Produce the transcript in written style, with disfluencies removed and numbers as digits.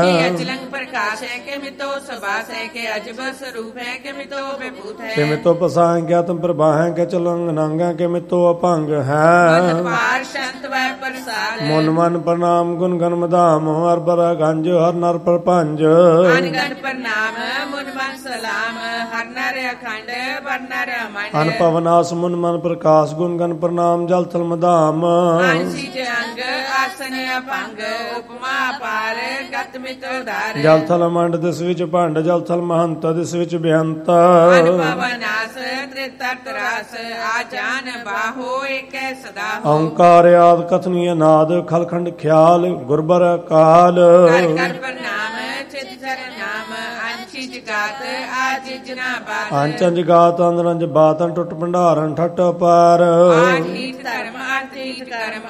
अचलंग प्रकाश है के मितो सुभाष है के अजब स्वरूप है के मितो विभूत है के मितो पसांग्या तुम प्रभा है के चलंग नांगा के मितो अपंग है पार संत वह प्रसाद मुन मन प्रणाम गुण गण मदाम हर बर गंज हर नर प्रपंच अनगन प्रणाम मुन मन सलाम हर नर अखंड वर नर अमंड अन पवनास मुन मन प्रकाश गुण गण प्रणाम जल थल मदाम अंशिज अंग आसन अपंग उपमा पार गत मितो धार जल थल मंड दिस विच भंड जल थल महंत दिस विच बेअंत पवनास त्रितरास आजान बाहो एक सदा हो ओंकार आद कथनीय नाद खलखंड ख्याल गुरबर काल कर कर प्रणाम चित सर नाम अंशिज गात आजिज ना बात अंचन जगात अंदरंज बातन टुट भंडारन ठट पार आठीत धर्म अर्थीत कर्म